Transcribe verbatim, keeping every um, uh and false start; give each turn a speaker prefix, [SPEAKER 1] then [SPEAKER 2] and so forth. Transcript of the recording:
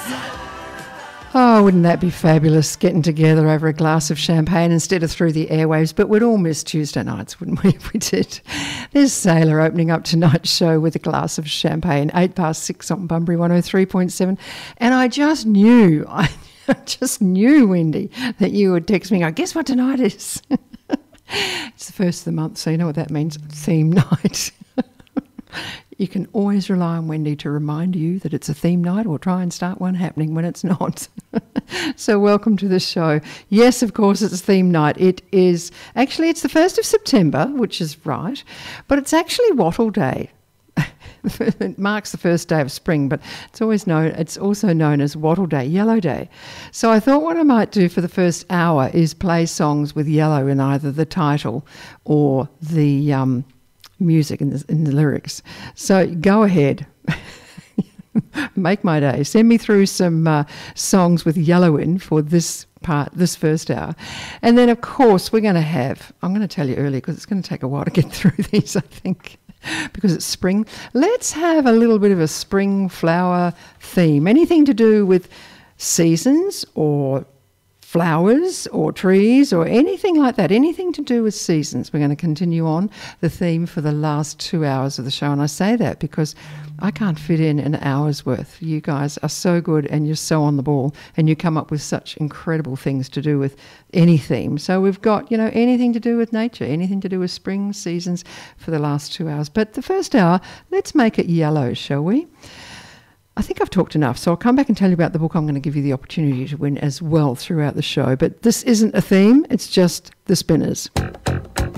[SPEAKER 1] Oh, wouldn't that be fabulous, getting together over a glass of champagne instead of through the airwaves? But we'd all miss Tuesday nights, wouldn't we, if we did? There's Sailor opening up tonight's show with a glass of champagne, eight past six on Bunbury one oh three point seven. And I just knew, I just knew, Wendy, that you would text me and go, guess what tonight is? It's the first of the month, so you know what that means, theme night. You can always rely on Wendy to remind you that it's a theme night, or try and start one happening when it's not. So welcome to the show. Yes, of course, it's theme night. It is, actually, it's the first of September, which is right, but it's actually Wattle Day. It marks the first day of spring, but it's always known, it's also known as Wattle Day, Yellow Day. So I thought what I might do for the first hour is play songs with yellow in either the title or the um, music in the, in the lyrics. So go ahead. Make my day. Send me through some uh, songs with yellow in for this part, this first hour. And then, of course, we're going to have, I'm going to tell you early because it's going to take a while to get through these, I think, because it's spring. Let's have a little bit of a spring flower theme. Anything to do with seasons or flowers or trees or anything like that, anything to do with seasons. We're going to continue on the theme for the last two hours of the show. And I say that because I can't fit in an hour's worth. You guys are so good and you're so on the ball and you come up with such incredible things to do with any theme. So we've got, you know, anything to do with nature, anything to do with spring seasons for the last two hours. But the first hour, let's make it yellow, shall we? I think I've talked enough, so I'll come back and tell you about the book. I'm going to give you the opportunity to win as well throughout the show. But this isn't a theme, it's just the Spinners.